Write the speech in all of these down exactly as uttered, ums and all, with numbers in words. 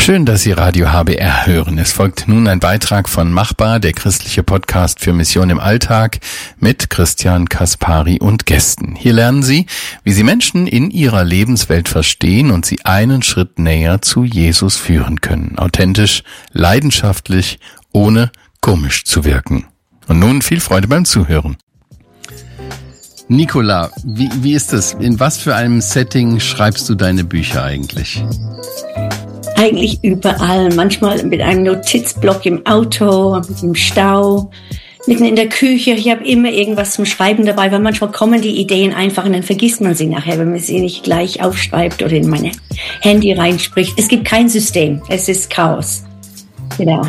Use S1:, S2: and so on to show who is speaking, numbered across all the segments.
S1: Schön, dass Sie Radio H B R hören. Es folgt nun ein Beitrag von Machbar, der christliche Podcast für Mission im Alltag mit Christian Kaspari und Gästen. Hier lernen Sie, wie Sie Menschen in ihrer Lebenswelt verstehen und sie einen Schritt näher zu Jesus führen können. Authentisch, leidenschaftlich, ohne komisch zu wirken. Und nun viel Freude beim Zuhören. Nicola, wie, wie ist es? In was für einem Setting schreibst du deine Bücher eigentlich?
S2: Eigentlich überall, manchmal mit einem Notizblock im Auto, im Stau, mitten in der Küche. Ich habe immer irgendwas zum Schreiben dabei, weil manchmal kommen die Ideen einfach und dann vergisst man sie nachher, wenn man sie nicht gleich aufschreibt oder in mein Handy reinspricht. Es gibt kein System, es ist Chaos. Genau.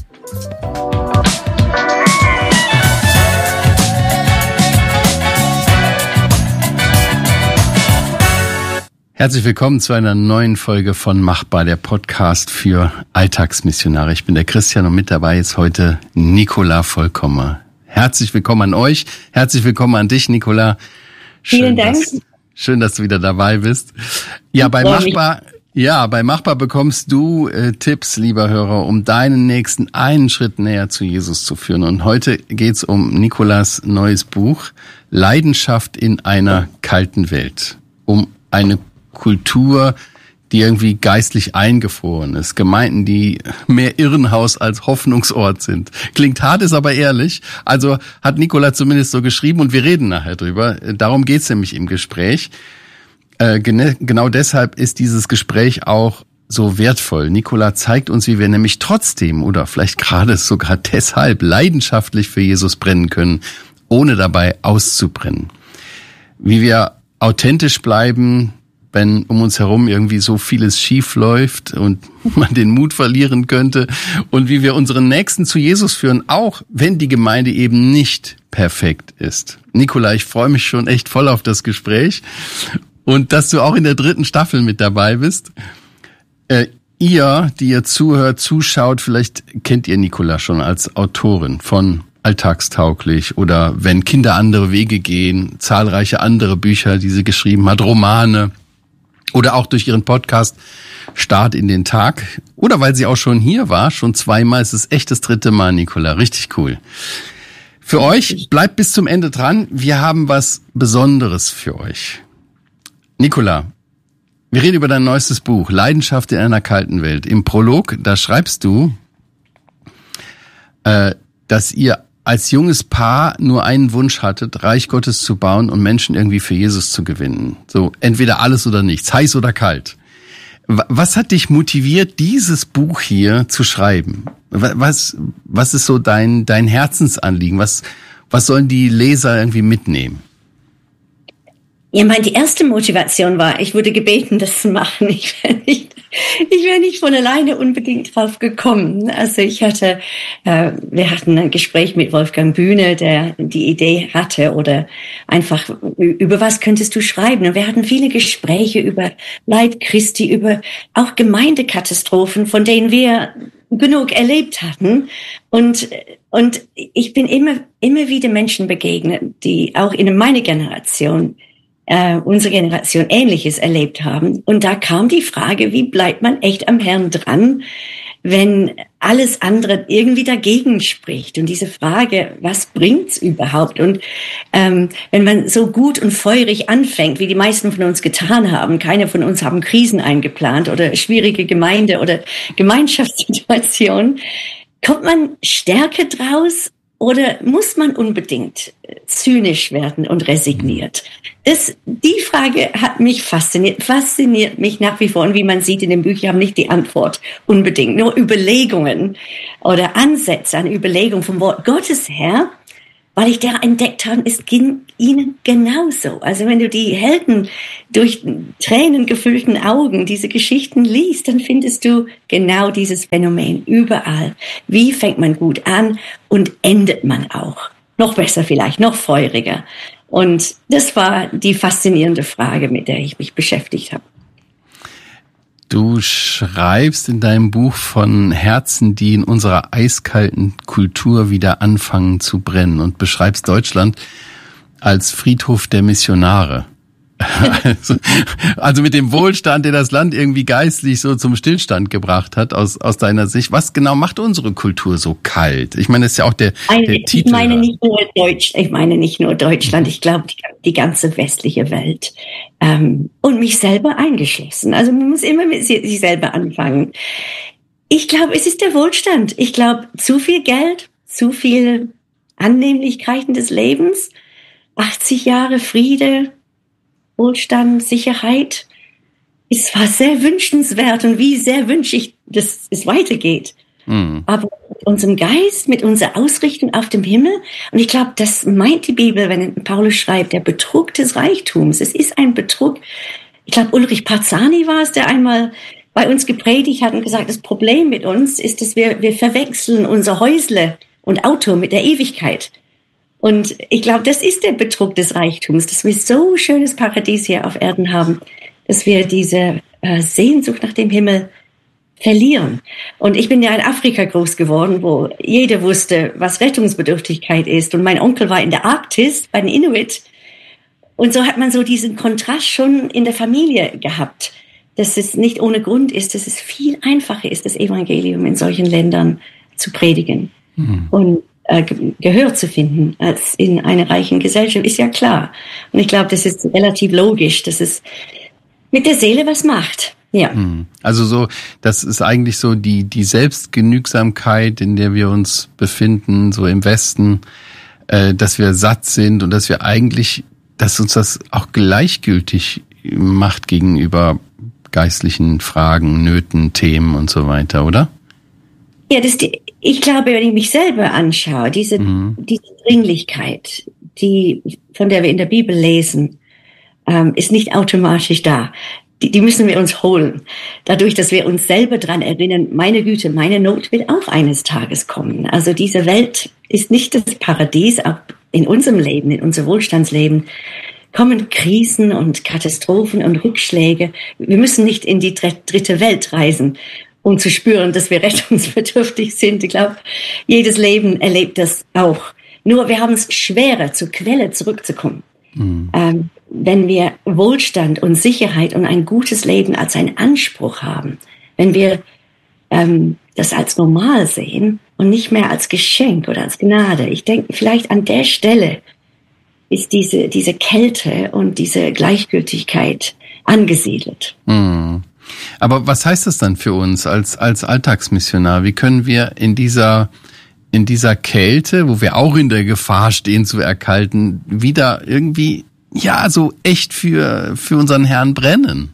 S1: Herzlich willkommen zu einer neuen Folge von Machbar, der Podcast für Alltagsmissionare. Ich bin der Christian und mit dabei ist heute Nicola Vollkommer. Herzlich willkommen an euch, herzlich willkommen an dich, Nicola. Schön,
S2: Vielen Dank.
S1: Dass, schön, dass du wieder dabei bist. Ja, bei Machbar, ja, bei Machbar bekommst du äh, Tipps, lieber Hörer, um deinen nächsten einen Schritt näher zu Jesus zu führen. Und heute geht's um Nicolas neues Buch, Leidenschaft in einer kalten Welt. Um eine Kultur, die irgendwie geistlich eingefroren ist. Gemeinden, die mehr Irrenhaus als Hoffnungsort sind. Klingt hart, ist aber ehrlich. Also hat Nicola zumindest so geschrieben und wir reden nachher drüber. Darum geht's nämlich im Gespräch. Äh, gene- genau deshalb ist dieses Gespräch auch so wertvoll. Nicola zeigt uns, wie wir nämlich trotzdem oder vielleicht gerade sogar deshalb leidenschaftlich für Jesus brennen können, ohne dabei auszubrennen. Wie wir authentisch bleiben, wenn um uns herum irgendwie so vieles schief läuft und man den Mut verlieren könnte, und wie wir unseren Nächsten zu Jesus führen, auch wenn die Gemeinde eben nicht perfekt ist. Nicola, ich freue mich schon echt voll auf das Gespräch und dass du auch in der dritten Staffel mit dabei bist. Äh, ihr, die ihr zuhört, zuschaut, vielleicht kennt ihr Nicola schon als Autorin von Alltagstauglich oder Wenn Kinder andere Wege gehen, zahlreiche andere Bücher, die sie geschrieben hat, Romane oder auch durch ihren Podcast Start in den Tag oder weil sie auch schon hier war, schon zweimal, es ist echt das dritte Mal, Nicola, richtig cool. Für euch, bleibt bis zum Ende dran, wir haben was Besonderes für euch. Nicola, wir reden über dein neuestes Buch, Leidenschaft in einer kalten Welt. Im Prolog, da schreibst du, äh, dass ihr als junges Paar nur einen Wunsch hattet, Reich Gottes zu bauen und Menschen irgendwie für Jesus zu gewinnen. So, entweder alles oder nichts, heiß oder kalt. Was hat dich motiviert, dieses Buch hier zu schreiben? Was, was ist so dein, dein Herzensanliegen? Was, was sollen die Leser irgendwie mitnehmen?
S2: Ja, meine, die erste Motivation war, ich wurde gebeten, das zu machen. Ich wäre nicht, ich wäre nicht von alleine unbedingt drauf gekommen. Also ich hatte, äh, wir hatten ein Gespräch mit Wolfgang Bühne, der die Idee hatte, oder einfach, über was könntest du schreiben? Und wir hatten viele Gespräche über Leib Christi, über auch Gemeindekatastrophen, von denen wir genug erlebt hatten. Und, und ich bin immer, immer wieder Menschen begegnet, die auch in meiner Generation Uh, unsere Generation Ähnliches erlebt haben. Und da kam die Frage, wie bleibt man echt am Herrn dran, wenn alles andere irgendwie dagegen spricht? Und diese Frage, was bringt's überhaupt? Und ähm, wenn man so gut und feurig anfängt, wie die meisten von uns getan haben, keine von uns haben Krisen eingeplant oder schwierige Gemeinde- oder Gemeinschaftssituationen, kommt man stärker draus? Oder muss man unbedingt zynisch werden und resigniert? Das, die Frage hat mich fasziniert, fasziniert mich nach wie vor. Und wie man sieht in den Büchern, haben nicht die Antwort unbedingt, nur Überlegungen oder Ansätze an Überlegungen vom Wort Gottes her, weil ich da entdeckt habe, es ging ihnen genauso. Also wenn du die Helden durch Tränen gefüllten Augen diese Geschichten liest, dann findest du genau dieses Phänomen überall. Wie fängt man gut an und endet man auch? Noch besser vielleicht, noch feuriger. Und das war die faszinierende Frage, mit der ich mich beschäftigt habe.
S1: Du schreibst in deinem Buch von Herzen, die in unserer eiskalten Kultur wieder anfangen zu brennen, und beschreibst Deutschland als Friedhof der Missionare. Also, also mit dem Wohlstand, der das Land irgendwie geistlich so zum Stillstand gebracht hat, aus aus deiner Sicht. Was genau macht unsere Kultur so kalt? Ich meine, das ist ja auch der,
S2: eine,
S1: der
S2: ich
S1: Titel.
S2: Ich meine nicht nur Deutsch, ich meine nicht nur Deutschland, ich glaube die, die ganze westliche Welt ähm, und mich selber eingeschlossen. Also man muss immer mit sich selber anfangen. Ich glaube, es ist der Wohlstand. Ich glaube, zu viel Geld, zu viel Annehmlichkeiten des Lebens, achtzig Jahre Friede, Wohlstand, Sicherheit, ist zwar sehr wünschenswert und wie sehr wünsche ich, dass es weitergeht. Mhm. Aber mit unserem Geist, mit unserer Ausrichtung auf dem Himmel, und ich glaube, das meint die Bibel, wenn Paulus schreibt, der Betrug des Reichtums. Es ist ein Betrug. Ich glaube, Ulrich Parzani war es, der einmal bei uns gepredigt hat und gesagt, das Problem mit uns ist, dass wir, wir verwechseln unser Häusle und Auto mit der Ewigkeit. Und ich glaube, das ist der Betrug des Reichtums, dass wir so schönes Paradies hier auf Erden haben, dass wir diese äh, Sehnsucht nach dem Himmel verlieren. Und ich bin ja in Afrika groß geworden, wo jeder wusste, was Rettungsbedürftigkeit ist. Und mein Onkel war in der Arktis bei den Inuit. Und so hat man so diesen Kontrast schon in der Familie gehabt, dass es nicht ohne Grund ist, dass es viel einfacher ist, das Evangelium in solchen Ländern zu predigen. Mhm. Und Gehör zu finden als in einer reichen Gesellschaft, ist ja klar. Und ich glaube, das ist relativ logisch, dass es mit der Seele was macht. Ja.
S1: Also so, das ist eigentlich so die die Selbstgenügsamkeit, in der wir uns befinden, so im Westen, äh, dass wir satt sind und dass wir eigentlich, dass uns das auch gleichgültig macht gegenüber geistlichen Fragen, Nöten, Themen und so weiter, oder?
S2: Ja, das die, ich glaube, wenn ich mich selber anschaue, diese, mhm. diese Dringlichkeit, die, von der wir in der Bibel lesen, ähm, ist nicht automatisch da. Die, die müssen wir uns holen. Dadurch, dass wir uns selber dran erinnern, meine Güte, meine Not wird auch eines Tages kommen. Also diese Welt ist nicht das Paradies, auch in unserem Leben, in unserem Wohlstandsleben kommen Krisen und Katastrophen und Rückschläge. Wir müssen nicht in die dritte Welt reisen, um zu spüren, dass wir rettungsbedürftig sind. Ich glaube, jedes Leben erlebt das auch. Nur wir haben es schwerer, zur Quelle zurückzukommen. Mhm. Ähm, wenn wir Wohlstand und Sicherheit und ein gutes Leben als einen Anspruch haben, wenn wir ähm, das als normal sehen und nicht mehr als Geschenk oder als Gnade. Ich denke, vielleicht an der Stelle ist diese, diese Kälte und diese Gleichgültigkeit angesiedelt.
S1: Mhm. Aber was heißt das dann für uns als als Alltagsmissionar? Wie können wir in dieser in dieser Kälte, wo wir auch in der Gefahr stehen zu erkalten, wieder irgendwie ja so echt für für unseren Herrn brennen?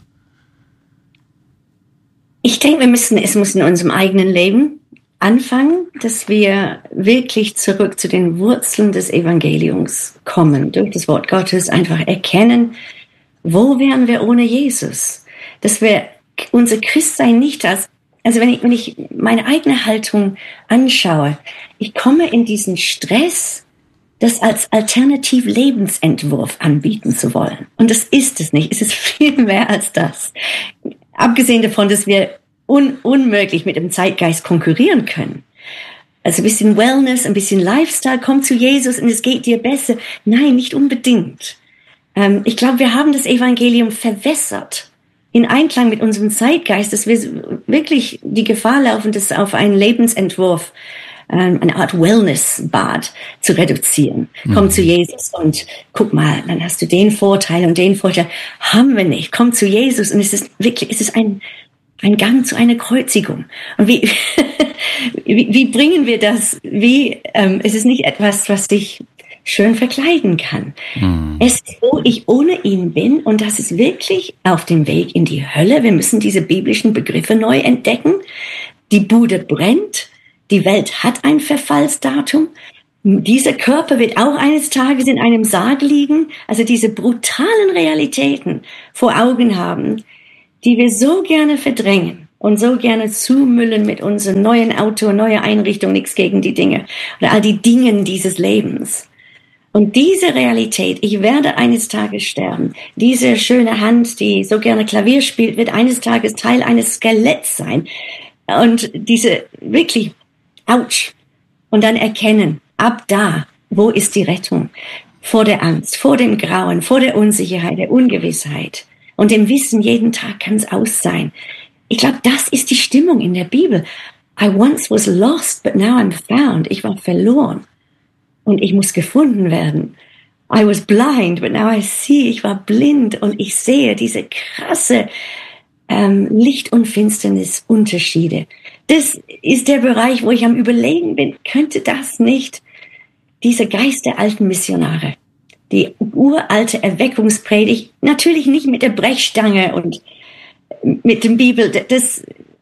S2: Ich denke, wir müssen es muss in unserem eigenen Leben anfangen, dass wir wirklich zurück zu den Wurzeln des Evangeliums kommen, durch das Wort Gottes einfach erkennen, wo wären wir ohne Jesus? Dass wir unser Christsein nicht als, also wenn ich, wenn ich meine eigene Haltung anschaue, ich komme in diesen Stress, das als Alternativ-Lebensentwurf anbieten zu wollen. Und das ist es nicht. Es ist viel mehr als das. Abgesehen davon, dass wir un, unmöglich mit dem Zeitgeist konkurrieren können. Also ein bisschen Wellness, ein bisschen Lifestyle, komm zu Jesus und es geht dir besser. Nein, nicht unbedingt. Ähm, ich glaube, wir haben das Evangelium verwässert. In Einklang mit unserem Zeitgeist, dass wir wirklich die Gefahr laufen, das auf einen Lebensentwurf, ähm, eine Art Wellness-Bad zu reduzieren. Mhm. Komm zu Jesus und guck mal, dann hast du den Vorteil und den Vorteil. Haben wir nicht. Komm zu Jesus und es ist wirklich, es ist ein, ein Gang zu einer Kreuzigung. Und wie, wie, wie bringen wir das? Wie, ähm, es ist nicht etwas, was dich schön verkleiden kann. Hm. Es ist, wo ich ohne ihn bin und das ist wirklich auf dem Weg in die Hölle. Wir müssen diese biblischen Begriffe neu entdecken. Die Bude brennt, die Welt hat ein Verfallsdatum. Dieser Körper wird auch eines Tages in einem Sarg liegen. Also diese brutalen Realitäten vor Augen haben, die wir so gerne verdrängen und so gerne zumüllen mit unserem neuen Auto, neuer Einrichtung, nichts gegen die Dinge oder all die Dinge dieses Lebens. Und diese Realität, ich werde eines Tages sterben, diese schöne Hand, die so gerne Klavier spielt, wird eines Tages Teil eines Skeletts sein. Und diese wirklich, ouch. Und dann erkennen, ab da, wo ist die Rettung? vor der Angst, vor dem Grauen, vor der Unsicherheit, der Ungewissheit und dem Wissen, jeden Tag kann es aus sein. Ich glaube, das ist die Stimmung in der Bibel. I once was lost, but now I'm found. Ich war verloren und ich muss gefunden werden. I was blind, but now I see. Ich war blind und ich sehe diese krasse ähm, Licht- und Finsternis-Unterschiede. Das ist der Bereich, wo ich am Überlegen bin, könnte das nicht dieser Geist der alten Missionare, die uralte Erweckungspredigt, natürlich nicht mit der Brechstange und mit dem Bibel, das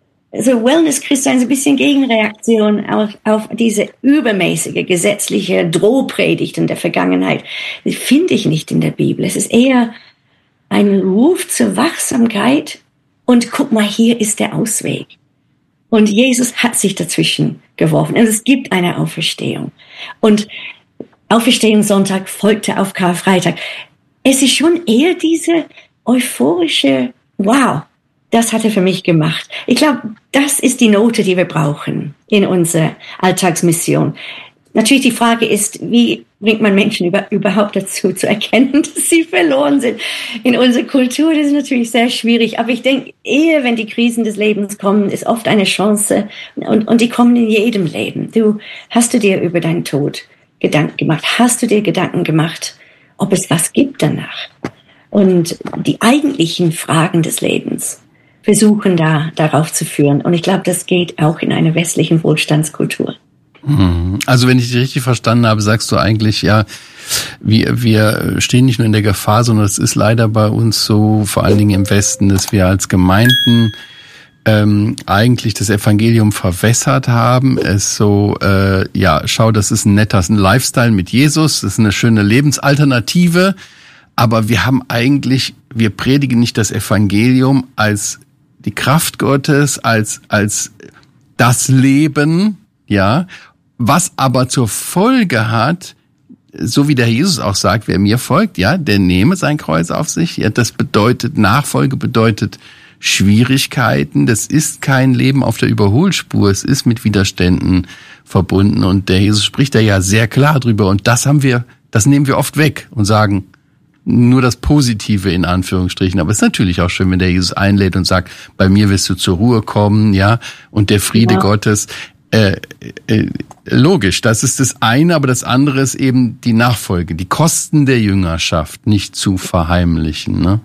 S2: so Wellness-Christsein ist ein bisschen Gegenreaktion auf, auf diese übermäßige gesetzliche Drohpredigten der Vergangenheit. Das finde ich nicht in der Bibel. Es ist eher ein Ruf zur Wachsamkeit und guck mal, hier ist der Ausweg. Und Jesus hat sich dazwischen geworfen. Also es gibt eine Auferstehung. Und Auferstehungssonntag folgte auf Karfreitag. Es ist schon eher diese euphorische, wow, das hat er für mich gemacht. Ich glaube, das ist die Note, die wir brauchen in unserer Alltagsmission. Natürlich die Frage ist, wie bringt man Menschen über, überhaupt dazu zu erkennen, dass sie verloren sind in unserer Kultur? Das ist natürlich sehr schwierig. Aber ich denke, eher wenn die Krisen des Lebens kommen, ist oft eine Chance. Und, und die kommen in jedem Leben. Du, hast du dir über deinen Tod Gedanken gemacht? Hast du dir Gedanken gemacht, ob es was gibt danach? Und die eigentlichen Fragen des Lebens versuchen da darauf zu führen. Und ich glaube, das geht auch in einer westlichen Wohlstandskultur.
S1: Also wenn ich dich richtig verstanden habe, sagst du eigentlich, ja, wir, wir stehen nicht nur in der Gefahr, sondern es ist leider bei uns so, vor allen Dingen im Westen, dass wir als Gemeinden ähm, eigentlich das Evangelium verwässert haben. Es so, äh, ja, schau, das ist ein netter ein Lifestyle mit Jesus, das ist eine schöne Lebensalternative, aber wir haben eigentlich, wir predigen nicht das Evangelium als die Kraft Gottes, als als das Leben, ja, was aber zur Folge hat, so wie der Jesus auch sagt, wer mir folgt, ja, der nehme sein Kreuz auf sich. Ja, das bedeutet, Nachfolge bedeutet Schwierigkeiten. Das ist kein Leben auf der Überholspur. Es ist mit Widerständen verbunden. Und der Jesus spricht da ja sehr klar drüber. Und das haben wir, das nehmen wir oft weg und sagen nur das Positive in Anführungsstrichen. Aber es ist natürlich auch schön, wenn der Jesus einlädt und sagt, bei mir wirst du zur Ruhe kommen, ja, und der Friede ja. Gottes. Äh, äh, logisch, das ist das eine, aber das andere ist eben die Nachfolge, die Kosten der Jüngerschaft nicht zu verheimlichen, ne?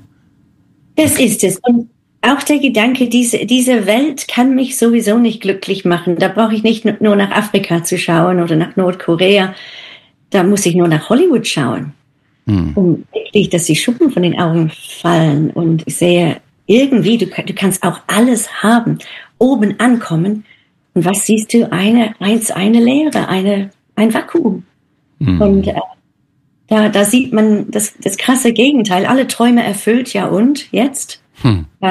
S2: Das ist es. Und auch der Gedanke, diese, diese Welt kann mich sowieso nicht glücklich machen. Da brauche ich nicht nur nach Afrika zu schauen oder nach Nordkorea. Da muss ich nur nach Hollywood schauen. Hm. Um wirklich, dass die Schuppen von den Augen fallen. Und ich sehe irgendwie, du, du kannst auch alles haben, oben ankommen. Und was siehst du? Eine, eins, eine Leere, eine, ein Vakuum. Hm. Und äh, da, da sieht man das, das krasse Gegenteil. Alle Träume erfüllt, ja und jetzt? Hm. Ja.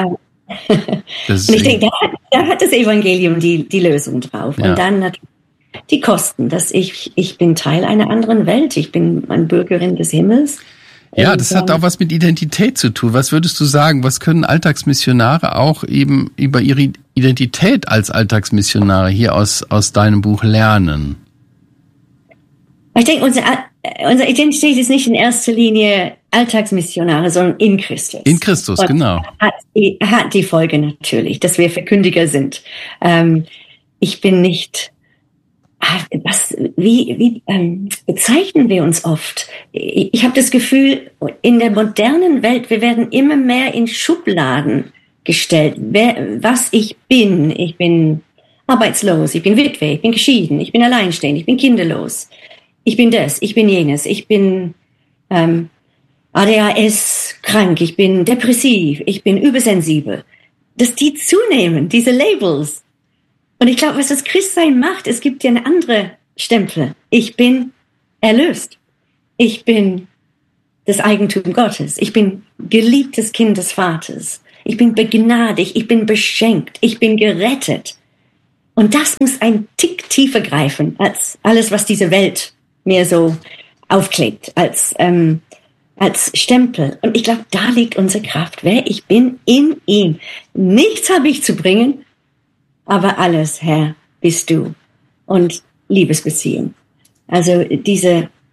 S2: Und ich denke, da, da hat das Evangelium die, die Lösung drauf. Ja. Und dann natürlich die Kosten, dass ich, ich bin Teil einer anderen Welt. Ich bin eine Bürgerin des Himmels.
S1: Ja, das hat auch was mit Identität zu tun. Was würdest du sagen? Was können Alltagsmissionare auch eben über ihre Identität als Alltagsmissionare hier aus, aus deinem Buch lernen?
S2: Ich denke, unsere, unsere Identität ist nicht in erster Linie Alltagsmissionare, sondern in Christus.
S1: In Christus, und genau.
S2: Hat die, hat die Folge natürlich, dass wir Verkündiger sind. Ähm, ich bin nicht... Was, wie, wie ähm, bezeichnen wir uns oft? Ich, ich habe das Gefühl, in der modernen Welt, wir werden immer mehr in Schubladen gestellt. Wer, was ich bin, ich bin arbeitslos, ich bin Witwe, ich bin geschieden, ich bin alleinstehend, ich bin kinderlos, ich bin das, ich bin jenes, ich bin ähm, A D H S krank, ich bin depressiv, ich bin übersensibel. Dass die zunehmen, diese Labels. Und ich glaube, was das Christsein macht, es gibt ja eine andere Stempel. Ich bin erlöst. Ich bin das Eigentum Gottes. Ich bin geliebtes Kind des Vaters. Ich bin begnadigt. Ich bin beschenkt. Ich bin gerettet. Und das muss ein Tick tiefer greifen als alles, was diese Welt mir so aufklebt, als, ähm, als Stempel. Und ich glaube, da liegt unsere Kraft. Wer ich bin in ihm. Nichts habe ich zu bringen, aber alles, Herr, bist du. Und Liebesbeziehung. Also diese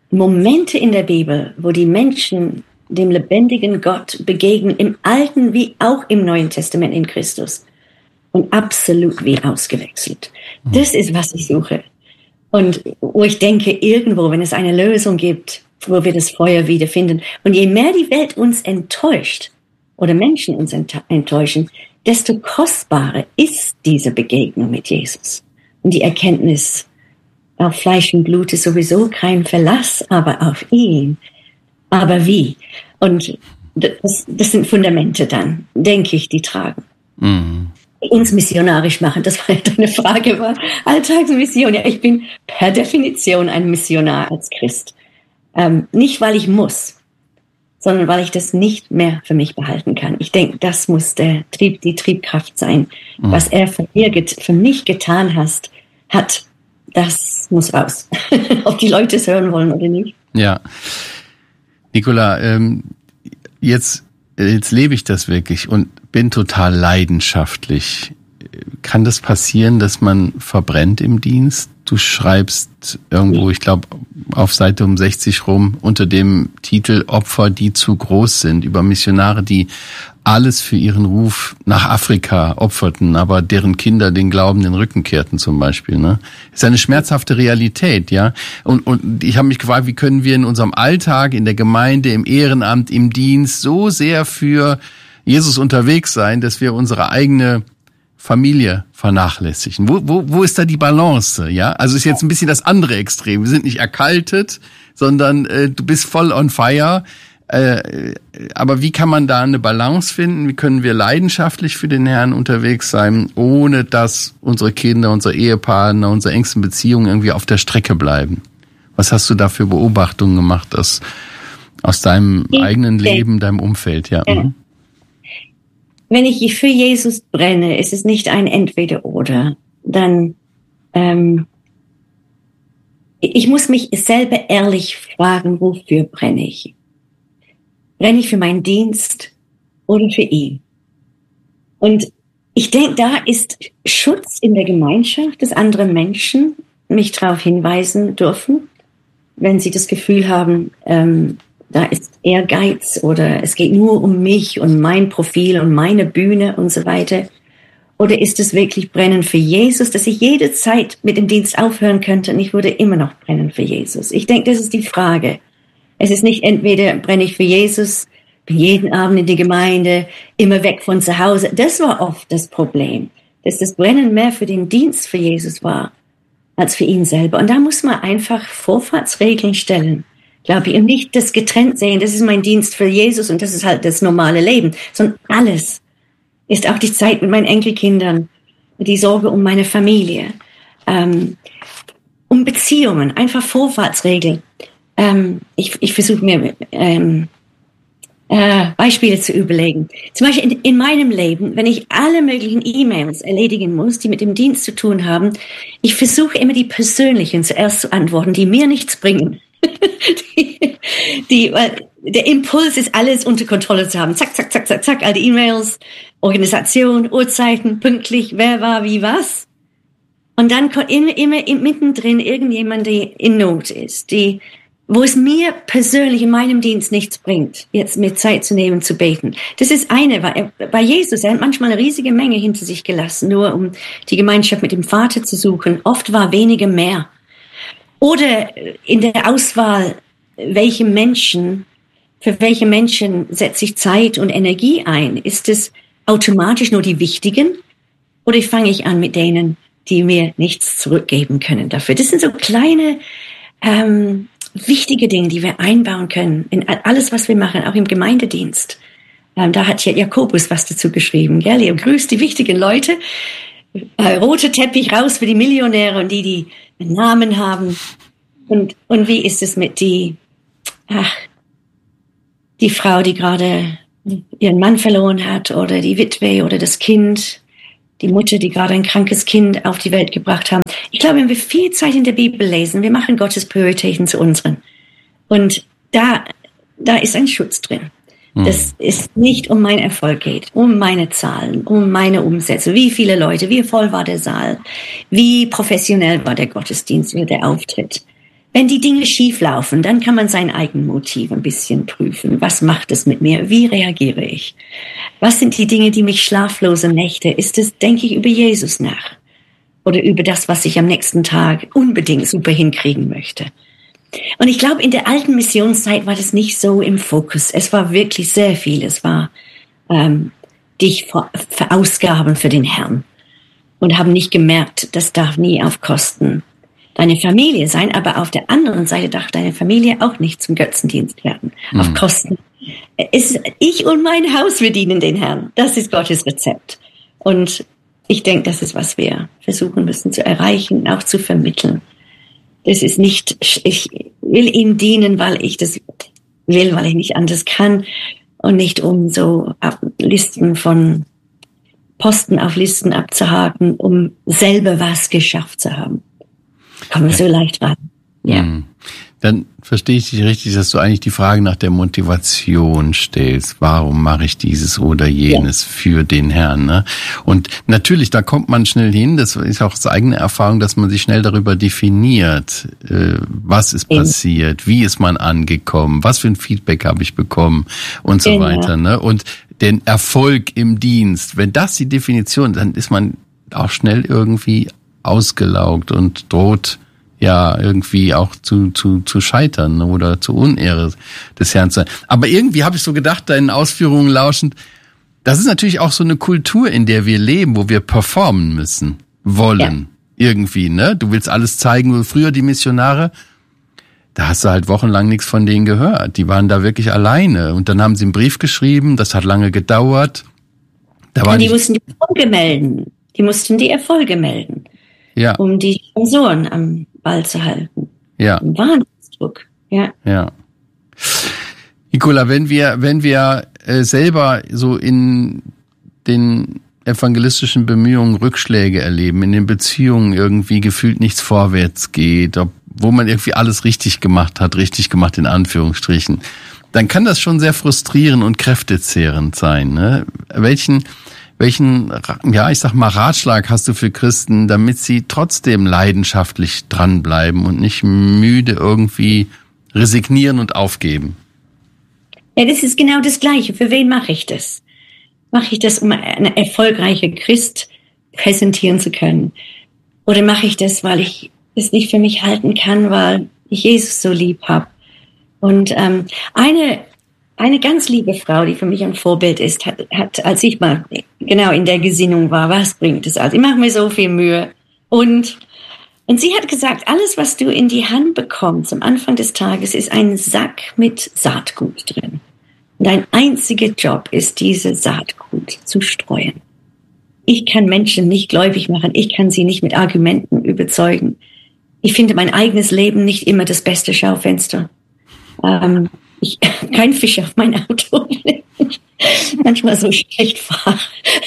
S2: Momente in der Bibel, wo die Menschen dem lebendigen Gott begegnen, im Alten wie auch im Neuen Testament in Christus. Und absolut wie ausgewechselt. Das ist, was ich suche. Und wo ich denke, irgendwo, wenn es eine Lösung gibt, wo wir das Feuer wiederfinden. Und je mehr die Welt uns enttäuscht oder Menschen uns enttäuschen, desto kostbarer ist diese Begegnung mit Jesus. Und die Erkenntnis, auf Fleisch und Blut ist sowieso kein Verlass, aber auf ihn. Aber wie? Und das, das sind Fundamente dann, denke ich, die tragen. Mhm. Uns missionarisch machen, das war ja deine Frage, war Alltagsmission. Ja, ich bin per Definition ein Missionar als Christ. Ähm, nicht, weil ich muss, sondern weil ich das nicht mehr für mich behalten kann. Ich denke, das muss der Trieb, die Triebkraft sein. Mhm. Was er für, mir, für mich getan hast, hat, das muss raus. Ob die Leute es hören wollen oder nicht.
S1: Ja. Nicola, ähm, jetzt, jetzt lebe ich das wirklich und bin total leidenschaftlich. Kann das passieren, dass man verbrennt im Dienst? Du schreibst irgendwo, ich glaube, auf Seite um sechzig rum, unter dem Titel Opfer, die zu groß sind, über Missionare, die alles für ihren Ruf nach Afrika opferten, aber deren Kinder den Glauben den Rücken kehrten zum Beispiel. Ne? Das ist eine schmerzhafte Realität, ja. Und, und ich habe mich gefragt, wie können wir in unserem Alltag, in der Gemeinde, im Ehrenamt, im Dienst so sehr für Jesus unterwegs sein, dass wir unsere eigene Familie vernachlässigen. Wo, wo, wo ist da die Balance? Ja, also ist jetzt ein bisschen das andere Extrem. Wir sind nicht erkaltet, sondern äh, du bist voll on fire. Äh, aber wie kann man da eine Balance finden? Wie können wir leidenschaftlich für den Herrn unterwegs sein, ohne dass unsere Kinder, unsere Ehepartner, unsere engsten Beziehungen irgendwie auf der Strecke bleiben? Was hast du da für Beobachtungen gemacht aus, aus deinem ich eigenen denke, Leben, deinem Umfeld? Ja.
S2: Äh, wenn ich für Jesus brenne, ist es nicht ein Entweder-Oder. Dann, ähm, ich muss mich selber ehrlich fragen, wofür brenne ich? Brenne ich für meinen Dienst oder für ihn? Und ich denke, da ist Schutz in der Gemeinschaft, dass andere Menschen mich darauf hinweisen dürfen, wenn sie das Gefühl haben, ähm, da ist Ehrgeiz oder es geht nur um mich und mein Profil und meine Bühne und so weiter. Oder ist es wirklich brennen für Jesus, dass ich jede Zeit mit dem Dienst aufhören könnte und ich würde immer noch brennen für Jesus? Ich denke, das ist die Frage. Es ist nicht entweder brenne ich für Jesus, bin jeden Abend in die Gemeinde, immer weg von zu Hause. Das war oft das Problem, dass das Brennen mehr für den Dienst für Jesus war, als für ihn selber. Und da muss man einfach Vorfahrtsregeln stellen, glaube ich, und nicht das getrennt sehen, das ist mein Dienst für Jesus und das ist halt das normale Leben, sondern alles ist auch die Zeit mit meinen Enkelkindern, die Sorge um meine Familie, ähm, um Beziehungen, einfach Vorfahrtsregeln. Ähm, ich, ich versuche mir ähm, äh, Beispiele zu überlegen. Zum Beispiel in, in meinem Leben, wenn ich alle möglichen E-Mails erledigen muss, die mit dem Dienst zu tun haben, ich versuche immer die persönlichen zuerst zu antworten, die mir nichts bringen. die, die, weil der Impuls ist, alles unter Kontrolle zu haben. Zack, zack, zack, zack, zack, all die E-Mails, Organisation, Uhrzeiten, pünktlich, wer war, wie, was. Und dann kommt immer, immer mittendrin irgendjemand, der in Not ist, die wo es mir persönlich in meinem Dienst nichts bringt, jetzt mir Zeit zu nehmen, zu beten. Das ist eine, weil bei Jesus, er hat manchmal eine riesige Menge hinter sich gelassen, nur um die Gemeinschaft mit dem Vater zu suchen. Oft war weniger mehr. Oder in der Auswahl, welche Menschen, für welche Menschen setze ich Zeit und Energie ein? Ist es automatisch nur die Wichtigen? Oder fange ich an mit denen, die mir nichts zurückgeben können dafür? Das sind so kleine, ähm, wichtige Dinge, die wir einbauen können in alles, was wir machen, auch im Gemeindedienst. Ähm, da hat ja Jakobus was dazu geschrieben. Gell? Ihr grüßt die wichtigen Leute. Äh, roter Teppich raus für die Millionäre und die, die einen Namen haben. Und, und wie ist es mit die, ach, die Frau, die gerade ihren Mann verloren hat oder die Witwe oder das Kind, die Mutter, die gerade ein krankes Kind auf die Welt gebracht haben. Ich glaube, wenn wir viel Zeit in der Bibel lesen, wir machen Gottes Prioritäten zu unseren. Und da, da ist ein Schutz drin. Mhm. Das ist nicht um meinen Erfolg geht, um meine Zahlen, um meine Umsätze. Wie viele Leute, wie voll war der Saal, wie professionell war der Gottesdienst, wie der Auftritt. Wenn die Dinge schief laufen, dann kann man sein Eigenmotiv ein bisschen prüfen. Was macht es mit mir? Wie reagiere ich? Was sind die Dinge, die mich schlaflose Nächte? Ist es, denke ich über Jesus nach? Oder über das, was ich am nächsten Tag unbedingt super hinkriegen möchte? Und ich glaube, in der alten Missionszeit war das nicht so im Fokus. Es war wirklich sehr viel. Es war ähm, dich ver- verausgaben für den Herrn. Und haben nicht gemerkt, das darf nie auf Kosten deine Familie sein, aber auf der anderen Seite darf deine Familie auch nicht zum Götzendienst werden. Mhm. Auf Kosten. Es, ich und mein Haus, wir dienen den Herrn. Das ist Gottes Rezept. Und ich denke, das ist, was wir versuchen müssen zu erreichen und auch zu vermitteln. Das ist nicht, ich will ihm dienen, weil ich das will, weil ich nicht anders kann und nicht um so Listen von Posten auf Listen abzuhaken, um selber was geschafft zu haben. Kommen wir so leicht ran. Ja.
S1: Dann verstehe ich dich richtig, dass du eigentlich die Frage nach der Motivation stellst. Warum mache ich dieses oder jenes ja. für den Herrn? Ne? Und natürlich, da kommt man schnell hin. Das ist auch das eigene Erfahrung, dass man sich schnell darüber definiert. Äh, was ist ja. passiert? Wie ist man angekommen? Was für ein Feedback habe ich bekommen? Und so genau. weiter. Ne? Und den Erfolg im Dienst. Wenn das die Definition, dann ist man auch schnell irgendwie ausgelaugt und droht ja irgendwie auch zu zu zu scheitern oder zu Unehre des Herrn zu sein. Aber irgendwie habe ich so gedacht, deinen Ausführungen lauschend, das ist natürlich auch so eine Kultur, in der wir leben, wo wir performen müssen, wollen, ja. irgendwie, ne? Du willst alles zeigen, früher die Missionare, da hast du halt wochenlang nichts von denen gehört. Die waren da wirklich alleine. Und dann haben sie einen Brief geschrieben, das hat lange gedauert.
S2: Da war die mussten die Erfolge melden. Die mussten die Erfolge melden.
S1: Ja.
S2: Um die Sponsoren am Ball zu halten.
S1: Ja.
S2: Ein Wahnsinnsdruck. Ja.
S1: Ja. Nicola, wenn wir, wenn wir äh, selber so in den evangelistischen Bemühungen Rückschläge erleben, in den Beziehungen irgendwie gefühlt nichts vorwärts geht, ob, wo man irgendwie alles richtig gemacht hat, richtig gemacht in Anführungsstrichen, dann kann das schon sehr frustrierend und kräftezehrend sein. Ne? Welchen, welchen, ja, ich sag mal, Ratschlag hast du für Christen, damit sie trotzdem leidenschaftlich dranbleiben und nicht müde irgendwie resignieren und aufgeben?
S2: Ja, das ist genau das Gleiche. Für wen mache ich das? Mache ich das, um eine erfolgreiche Christ präsentieren zu können? Oder mache ich das, weil ich es nicht für mich halten kann, weil ich Jesus so lieb habe? Und ähm, eine eine ganz liebe Frau, die für mich ein Vorbild ist, hat, hat, als ich mal genau in der Gesinnung war, was bringt es? Also ich mache mir so viel Mühe. Und und sie hat gesagt, alles, was du in die Hand bekommst am Anfang des Tages, ist ein Sack mit Saatgut drin. Und dein einziger Job ist, diese Saatgut zu streuen. Ich kann Menschen nicht gläubig machen. Ich kann sie nicht mit Argumenten überzeugen. Ich finde mein eigenes Leben nicht immer das beste Schaufenster. Ähm, ich, kein Fisch auf mein Auto. Manchmal so schlecht fahre.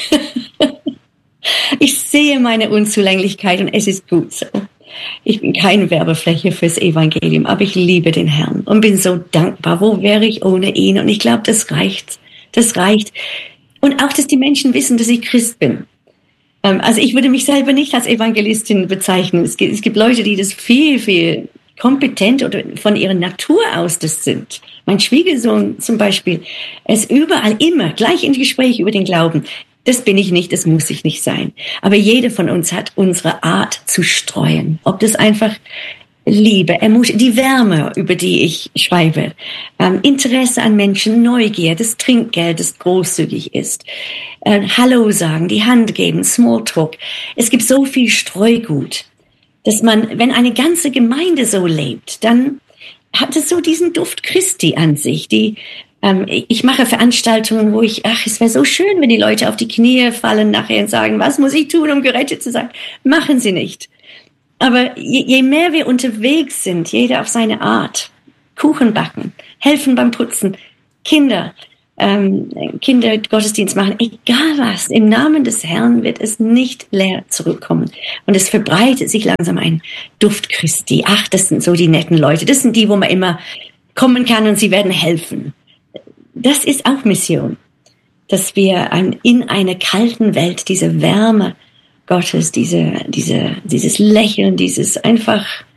S2: Ich sehe meine Unzulänglichkeit und es ist gut so. Ich bin keine Werbefläche fürs Evangelium, aber ich liebe den Herrn und bin so dankbar. Wo wäre ich ohne ihn? Und ich glaube, das reicht. Das reicht. Und auch, dass die Menschen wissen, dass ich Christ bin. Also ich würde mich selber nicht als Evangelistin bezeichnen. Es gibt, es gibt Leute, die das viel, viel kompetent oder von ihrer Natur aus das sind. Mein Schwiegersohn zum Beispiel, er ist überall immer gleich in Gespräch über den Glauben. Das bin ich nicht, das muss ich nicht sein. Aber jeder von uns hat unsere Art zu streuen. Ob das einfach Liebe, Ermutigung, die Wärme, über die ich schreibe, ähm, Interesse an Menschen, Neugier, das Trinkgeld, das großzügig ist, äh, Hallo sagen, die Hand geben, Smalltalk. Es gibt so viel Streugut, dass man, wenn eine ganze Gemeinde so lebt, dann hat es so diesen Duft Christi an sich. Die, ähm, ich mache Veranstaltungen, wo ich, ach, es wäre so schön, wenn die Leute auf die Knie fallen nachher und sagen, was muss ich tun, um gerettet zu sein? Machen sie nicht. Aber je, je mehr wir unterwegs sind, jeder auf seine Art, Kuchen backen, helfen beim Putzen, Kinder, ähm, Kinder Gottesdienst machen, egal was, im Namen des Herrn wird es nicht leer zurückkommen. Und es verbreitet sich langsam ein Duft Christi. Ach, das sind so die netten Leute. Das sind die, wo man immer kommen kann und sie werden helfen. Das ist auch Mission, dass wir ein, in einer kalten Welt diese Wärme Gottes, diese, diese, dieses Lächeln, dieses einfach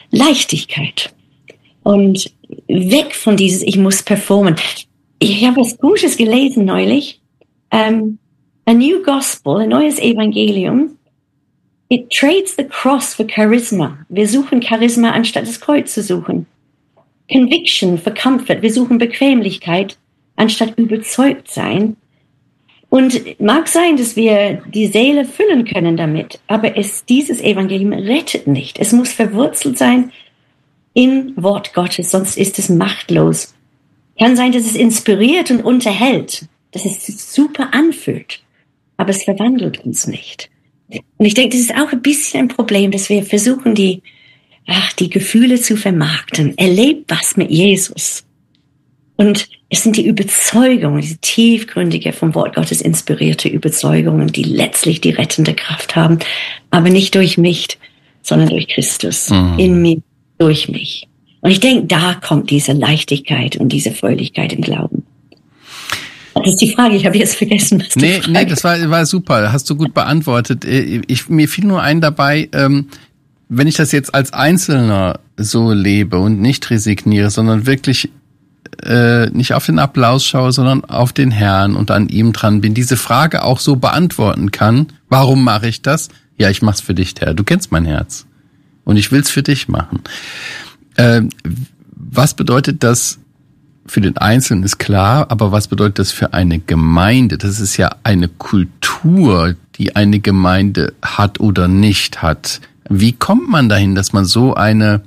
S2: Leichtigkeit. Und weg von dieses, ich muss performen. Ich habe was Gutes gelesen neulich. Um, a new gospel, ein neues Evangelium. It trades the cross for charisma. Wir suchen Charisma, anstatt das Kreuz zu suchen. Conviction for comfort. Wir suchen Bequemlichkeit, anstatt überzeugt sein. Und mag sein, dass wir die Seele füllen können damit, aber es, dieses Evangelium rettet nicht. Es muss verwurzelt sein im Wort Gottes, sonst ist es machtlos. Kann sein, dass es inspiriert und unterhält, dass es super anfühlt, aber es verwandelt uns nicht. Und ich denke, das ist auch ein bisschen ein Problem, dass wir versuchen, die, ach, die Gefühle zu vermarkten. Erlebt was mit Jesus. Und es sind die Überzeugungen, diese tiefgründige, vom Wort Gottes inspirierte Überzeugungen, die letztlich die rettende Kraft haben, aber nicht durch mich, sondern durch Christus, mhm. in mir, durch mich. Und ich denke, da kommt diese Leichtigkeit und diese Fröhlichkeit im Glauben. Das ist die Frage, ich habe jetzt vergessen, was die
S1: nee,
S2: Frage
S1: Nee, das war, war super, hast du gut beantwortet. Ich, mir fiel nur ein dabei, ähm, wenn ich das jetzt als Einzelner so lebe und nicht resigniere, sondern wirklich äh, nicht auf den Applaus schaue, sondern auf den Herrn und an ihm dran bin, diese Frage auch so beantworten kann, warum mache ich das? Ja, ich mach's für dich, Herr. Du kennst mein Herz. Und ich will's für dich machen. Äh, was bedeutet das für den Einzelnen, ist klar, aber was bedeutet das für eine Gemeinde? Das ist ja eine Kultur, die eine Gemeinde hat oder nicht hat. Wie kommt man dahin, dass man so eine,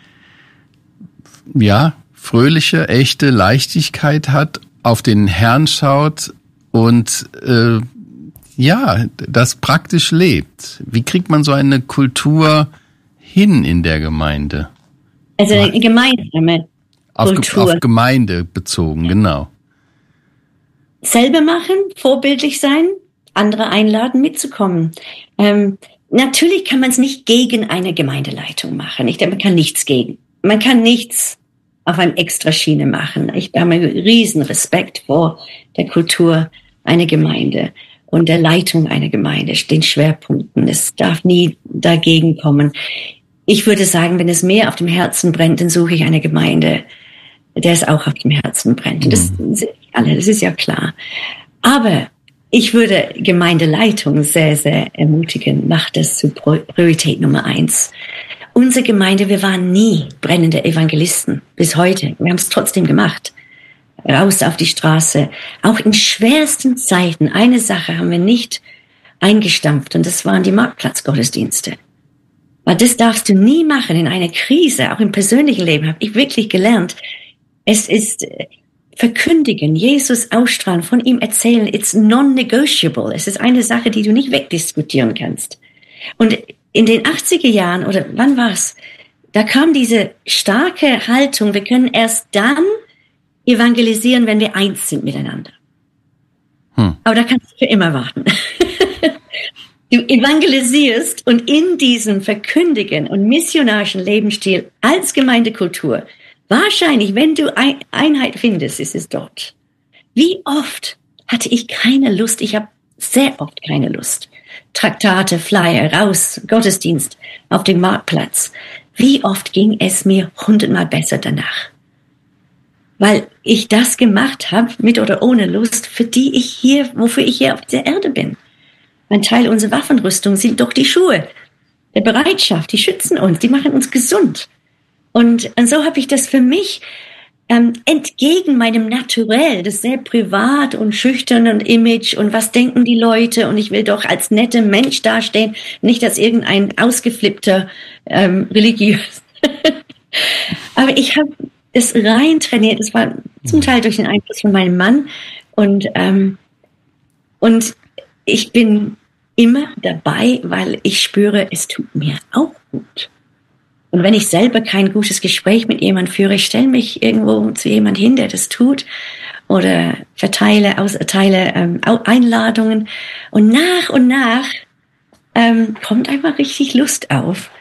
S1: ja, fröhliche, echte Leichtigkeit hat, auf den Herrn schaut und äh, ja, das praktisch lebt? Wie kriegt man so eine Kultur hin in der Gemeinde?
S2: Also eine gemeinsame
S1: auf,
S2: Kultur.
S1: Auf Gemeinde bezogen, genau.
S2: Selber machen, vorbildlich sein, andere einladen, mitzukommen. Ähm, natürlich kann man es nicht gegen eine Gemeindeleitung machen. Ich denke, man kann nichts gegen. Man kann nichts auf einer Extraschiene machen. Ich habe einen riesen Respekt vor der Kultur einer Gemeinde und der Leitung einer Gemeinde, den Schwerpunkten. Es darf nie dagegen kommen. Ich würde sagen, wenn es mir auf dem Herzen brennt, dann suche ich eine Gemeinde, der es auch auf dem Herzen brennt. Und das
S1: Mhm.
S2: sind alle, das ist ja klar. Aber ich würde Gemeindeleitung sehr, sehr ermutigen, macht das zu Priorität Nummer eins. Unsere Gemeinde, wir waren nie brennende Evangelisten bis heute. Wir haben es trotzdem gemacht. Raus auf die Straße. Auch in schwersten Zeiten. Eine Sache haben wir nicht eingestampft und das waren die Marktplatzgottesdienste. Weil das darfst du nie machen in einer Krise, auch im persönlichen Leben habe ich wirklich gelernt. Es ist verkündigen, Jesus ausstrahlen, von ihm erzählen, it's non-negotiable. Es ist eine Sache, die du nicht wegdiskutieren kannst. Und in den achtziger Jahren, oder wann war's? Da kam diese starke Haltung, wir können erst dann evangelisieren, wenn wir eins sind miteinander. Hm. Aber da kannst du für immer warten. Du evangelisierst und in diesem verkündigen und missionarischen Lebensstil als Gemeindekultur, wahrscheinlich, wenn du Einheit findest, ist es dort. Wie oft hatte ich keine Lust, ich habe sehr oft keine Lust. Traktate, Flyer, raus, Gottesdienst auf dem Marktplatz. Wie oft ging es mir hundertmal besser danach? Weil ich das gemacht habe, mit oder ohne Lust, für die ich hier, wofür ich hier auf der Erde bin. Ein Teil unserer Waffenrüstung sind doch die Schuhe der Bereitschaft. Die schützen uns, die machen uns gesund. Und, und so habe ich das für mich ähm, entgegen meinem Naturell, das sehr privat und schüchtern und Image und was denken die Leute und ich will doch als netter Mensch dastehen, nicht als irgendein ausgeflippter ähm, religiös. Aber ich habe das rein trainiert. Das war zum Teil durch den Einfluss von meinem Mann und ähm, und ich bin immer dabei, weil ich spüre, es tut mir auch gut. Und wenn ich selber kein gutes Gespräch mit jemandem führe, ich stelle mich irgendwo zu jemand hin, der das tut oder verteile, austeile ähm, Einladungen und nach und nach ähm, kommt einfach richtig Lust auf,